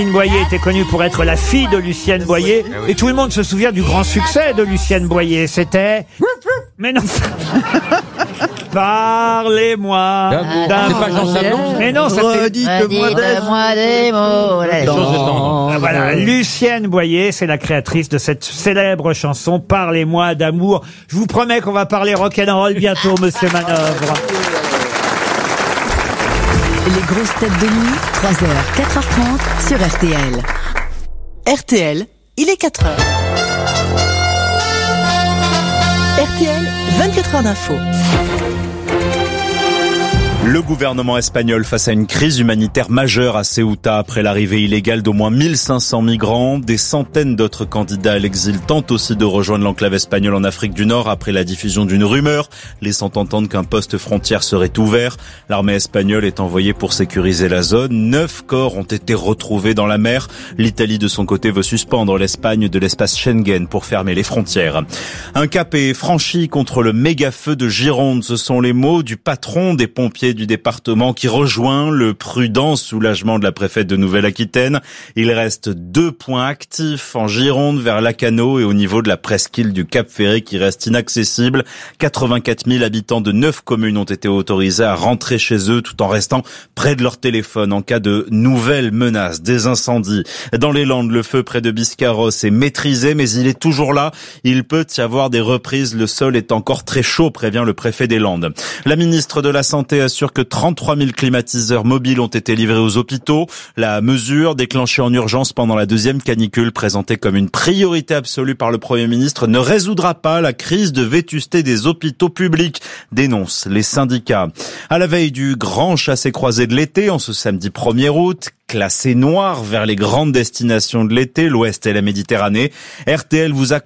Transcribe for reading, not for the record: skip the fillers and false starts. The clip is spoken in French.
Lucienne Boyer était connue pour être la fille de Lucienne Boyer. Et tout le monde se souvient du grand succès de Lucienne Boyer. C'était... Mais non. Parlez-moi d'un... C'est pas Jean Sablon. Mais non, ça fait... Dites-moi des mots. Ah, voilà, Lucienne Boyer, c'est la créatrice de cette célèbre chanson « Parlez-moi d'amour ». Je vous promets qu'on va parler rock'n'roll bientôt, Monsieur Manœuvre. Les grosses têtes de nuit, 3h, 4h30 sur RTL. RTL, il est 4h. RTL, 24 heures d'info. Le gouvernement espagnol face à une crise humanitaire majeure à Ceuta après l'arrivée illégale d'au moins 1500 migrants. Des centaines d'autres candidats à l'exil tentent aussi de rejoindre l'enclave espagnole en Afrique du Nord après la diffusion d'une rumeur laissant entendre qu'un poste frontière serait ouvert. L'armée espagnole est envoyée pour sécuriser la zone. 9 corps ont été retrouvés dans la mer. L'Italie de son côté veut suspendre l'Espagne de l'espace Schengen pour fermer les frontières. Un cap est franchi contre le méga-feu de Gironde. Ce sont les mots du patron des pompiers du département qui rejoint le prudent soulagement de la préfète de Nouvelle-Aquitaine. Il reste 2 points actifs en Gironde vers Lacanau et au niveau de la presqu'île du Cap-Ferré qui reste inaccessible. 84 000 habitants de 9 communes ont été autorisés à rentrer chez eux tout en restant près de leur téléphone en cas de nouvelles menaces, des incendies. Dans les Landes, le feu près de Biscarros est maîtrisé mais il est toujours là. Il peut y avoir des reprises. Le sol est encore très chaud, prévient le préfet des Landes. La ministre de la Santé assure que 33 000 climatiseurs mobiles ont été livrés aux hôpitaux. La mesure, déclenchée en urgence pendant la deuxième canicule, présentée comme une priorité absolue par le Premier ministre, ne résoudra pas la crise de vétusté des hôpitaux publics, dénoncent les syndicats. À la veille du grand chassé-croisé de l'été, en ce samedi 1er août, classé noir vers les grandes destinations de l'été, l'Ouest et la Méditerranée, RTL vous a